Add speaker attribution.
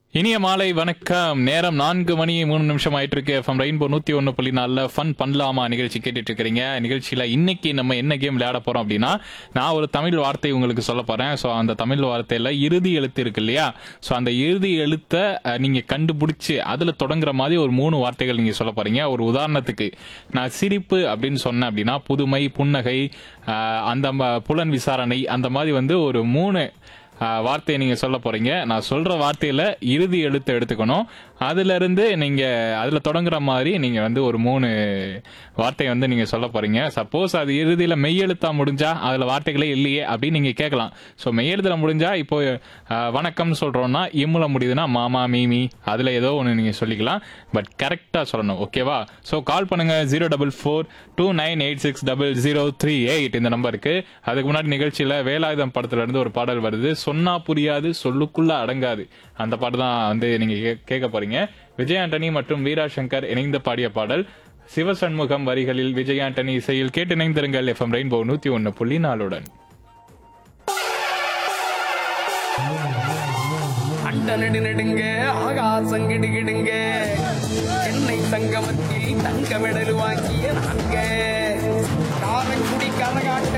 Speaker 1: இனிய மாலை வணக்கம். நேரம் 4:03 ஆயிட்டு இருக்கு. எஃப்எம் ரெயின்போ 101.4 ஃபன் பண்ணலாமா நிகழ்ச்சி கேட்டுட்டு இருக்கிறீங்க. நிகழ்ச்சியில இன்னைக்கு நம்ம என்ன கேம் விளையாட போறோம் அப்படின்னா, நான் ஒரு தமிழ் வார்த்தை உங்களுக்கு சொல்ல போறேன். ஸோ அந்த தமிழ் வார்த்தையில இறுதி எழுத்து இருக்கு இல்லையா, ஸோ அந்த இறுதி எழுத்தை நீங்க கண்டுபிடிச்சு அதுல தொடங்குற மாதிரி ஒரு 3 வார்த்தைகள் நீங்க சொல்ல போறீங்க. ஒரு உதாரணத்துக்கு நான் சிரிப்பு அப்படின்னு சொன்னேன் அப்படின்னா, புதுமை, புன்னகை, புலன் விசாரணை, அந்த மாதிரி ஒரு 3 வார்த்தையை நீங்க சொல்ல போறீங்க. நான் சொல்ற வார்த்தையில இறுதி எழுத்தை எடுத்துக்கணும். அதுல இருந்து நீங்க அதுல தொடங்குற மாதிரி நீங்க ஒரு 3 வார்த்தையை நீங்க சொல்ல போறீங்க. சப்போஸ் அது இறுதியில மெய்யெழுத்தா முடிஞ்சா அதுல வார்த்தைகளே இல்லையே அப்படின்னு நீங்க கேட்கலாம். ஸோ மெய்யெழுத்துல முடிஞ்சா இப்போ வணக்கம் சொல்றோம்னா இம்முல முடியுதுன்னா மாமா, மீமி, அதுல ஏதோ ஒன்று நீங்க சொல்லிக்கலாம். பட் கரெக்டா சொல்லணும். ஓகேவா? ஸோ கால் பண்ணுங்க 04429860038 இந்த நம்பருக்கு. அதுக்கு முன்னாடி நிகழ்ச்சியில வேலாயுதம் படத்துல இருந்து ஒரு பாடல் வருது. சொன்னா புரியாது, சொல்லுக்குள்ள அடங்காது. அந்த பாட்டு தான் நீங்க கேட்க போறீங்க. விஜய் ஆண்டனி மற்றும் வீரா சங்கர் இணைந்து பாடிய பாடல். சிவசண்முகம் வரிகளில், விஜய் ஆண்டனி இசையில். கேட்டு இணைந்திருங்கள் எஃப்எம் ரெயின்போ 101.4
Speaker 2: அண்ட நெடுங்க ஆகாசம் கிடுகிடுங்க, சென்னை சங்கமத்தில் தங்க மெடல் வாங்கிய நாங்க, காரக்குடி கரகாட்ட